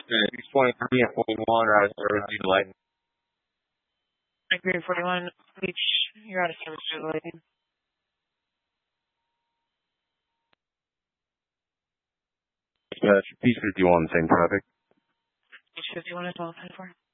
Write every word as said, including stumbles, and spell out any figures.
six twenty-three and forty-one are out of service due to lightning. Agree, forty-one, Beach, you're out of service due to lightning. Dispatch, Beach fifty-one, same traffic. Beach fifty-one is well, ten four.